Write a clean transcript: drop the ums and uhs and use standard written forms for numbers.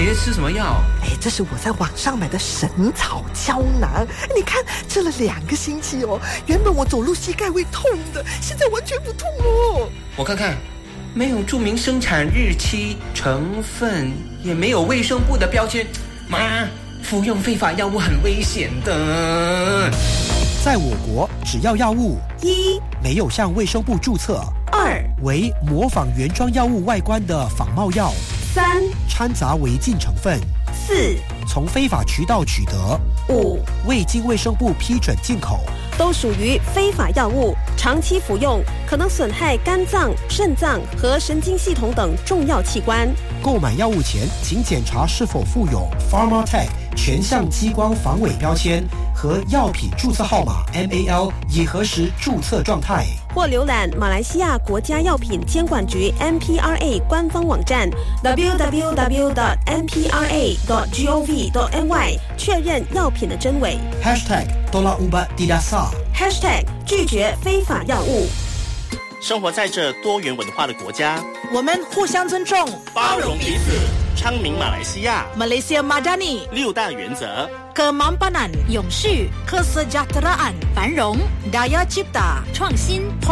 你在吃什么药？ 这是我在网上买的神草胶囊，你看吃了2个星期哦，原本我走路膝盖会痛的，现在完全不痛哦。 我看看，没有注明生产日期、成分，也没有卫生部的标签。妈，服用非法药物很危险的。 在我国，只要药物 1 没有向卫生部注册 ，2 为模仿原装药物外观的仿冒药 3 掺杂违禁成分 4 从非法渠道取得 5 未经卫生部批准进口， 都属于非法药物，长期服用可能损害肝脏、肾脏和神经系统等重要器官。 购买药物前，请检查是否附有 Pharmatech 全项激光防伪标签和药品注册号码 MAL， 以核实注册状态。 或浏览马来西亚国家药品监管局 MPRA 官方网站 www.mpra.gov.my 确认药品的真伪。 #Tolak Ubat Tidak Sah # 拒绝非法药物。 生活在这多元文化的国家， 我们互相尊重， 包容彼此，昌明马来西亚 Malaysia Madani 6大原则 ：Kemampanan 永续、Kesejahteraan 繁荣、Daya Cipta 创新。